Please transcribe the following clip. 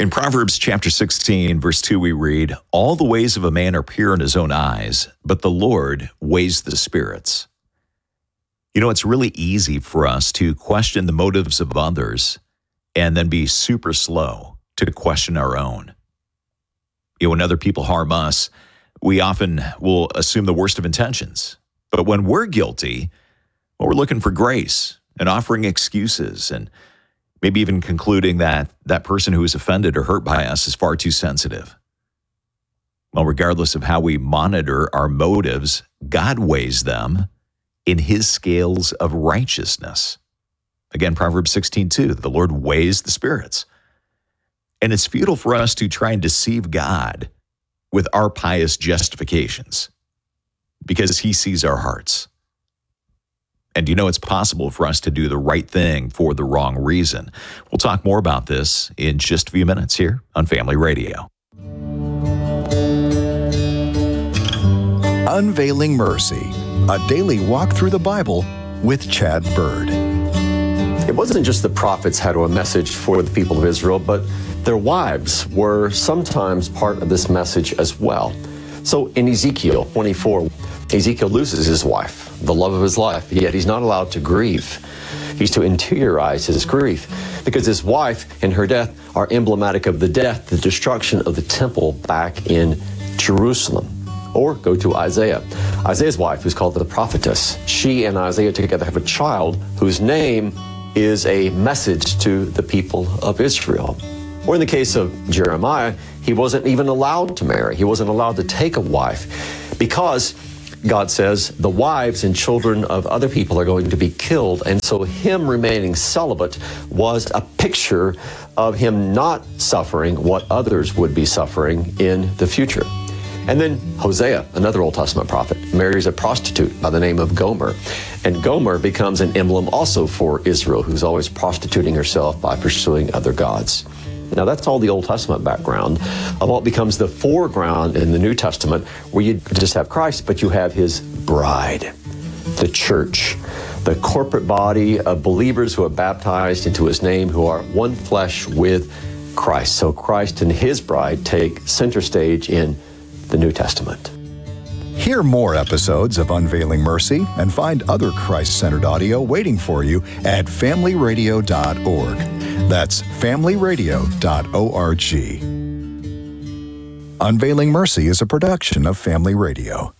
In Proverbs chapter 16, verse 2, we read, "All the ways of a man are pure in his own eyes, but the Lord weighs the spirits." You know, it's really easy for us to question the motives of others and then be super slow to question our own. You know, when other people harm us, we often will assume the worst of intentions. But when we're guilty, well, we're looking for grace and offering excuses and maybe even concluding that that person who is offended or hurt by us is far too sensitive. Well, regardless of how we monitor our motives, God weighs them in his scales of righteousness. Again, Proverbs 16:2, the Lord weighs the spirits. And it's futile for us to try and deceive God with our pious justifications because he sees our hearts. And you know, it's possible for us to do the right thing for the wrong reason. We'll talk more about this in just a few minutes here on Family Radio. Unveiling Mercy, a daily walk through the Bible with Chad Bird. It wasn't just the prophets had a message for the people of Israel, but their wives were sometimes part of this message as well. So in Ezekiel 24, Ezekiel loses his wife, the love of his life, yet he's not allowed to grieve. He's to interiorize his grief because his wife and her death are emblematic of the death, the destruction of the temple back in Jerusalem. Or go to Isaiah. Isaiah's wife, who's called the prophetess, she and Isaiah together have a child whose name is a message to the people of Israel. Or in the case of Jeremiah, he wasn't even allowed to marry. He wasn't allowed to take a wife because God says the wives and children of other people are going to be killed. And so him remaining celibate was a picture of him not suffering what others would be suffering in the future. And then Hosea, another Old Testament prophet, marries a prostitute by the name of Gomer. And Gomer becomes an emblem also for Israel, who's always prostituting herself by pursuing other gods. Now, that's all the Old Testament background of what becomes the foreground in the New Testament, where you just have Christ, but you have his bride, the church, the corporate body of believers who are baptized into his name, who are one flesh with Christ. So Christ and his bride take center stage in the New Testament. Hear more episodes of Unveiling Mercy and find other Christ-centered audio waiting for you at familyradio.org. That's familyradio.org. Unveiling Mercy is a production of Family Radio.